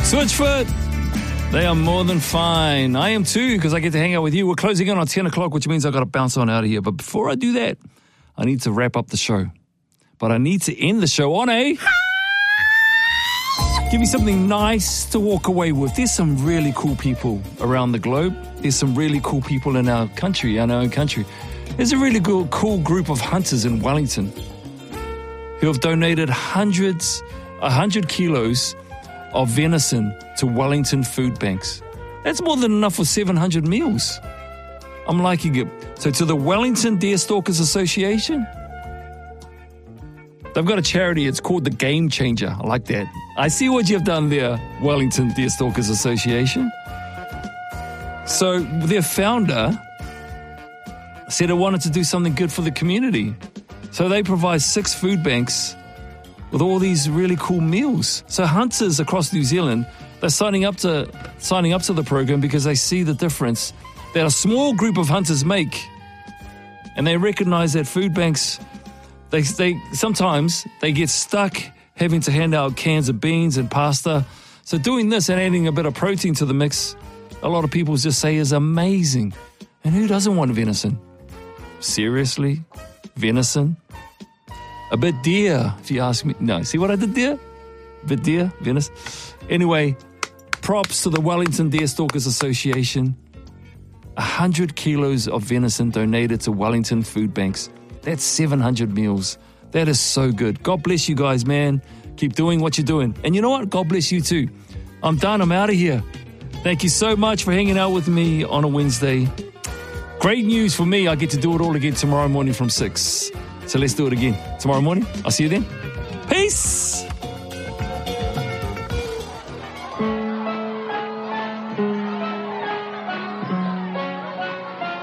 Switchfoot, they are more than fine. I am too, because I get to hang out with you. We're closing in on 10 o'clock, which means I've got to bounce on out of here. But before I do that, I need to wrap up the show. But I need to end the show on a... Give me something nice to walk away with. There's some really cool people around the globe. There's some really cool people in our country, in our own country. There's a really cool group of hunters in Wellington who have donated 100 kilos of venison to Wellington food banks. That's more than enough for 700 meals. I'm liking it. So to the Wellington Deerstalkers Association, they've got a charity. It's called the Game Changer. I like that. I see what you've done there, Wellington Deerstalkers Association. So their founder said he wanted to do something good for the community. So they provide 6 food banks with all these really cool meals. So hunters across New Zealand, they're signing up to the program because they see the difference that a small group of hunters make. And they recognize that food banks, they sometimes they get stuck having to hand out cans of beans and pasta. So doing this and adding a bit of protein to the mix, a lot of people just say is amazing. And who doesn't want venison? Seriously? Venison? A bit dear, if you ask me. No, see what I did there? A bit dear, venison. Anyway, props to the Wellington Deerstalkers Association. 100 kilos of venison donated to Wellington food banks. That's 700 meals. That is so good. God bless you guys, man. Keep doing what you're doing. And you know what? God bless you too. I'm done. I'm out of here. Thank you so much for hanging out with me on a Wednesday. Great news for me. I get to do it all again tomorrow morning from 6. So let's do it again tomorrow morning. I'll see you then. Peace.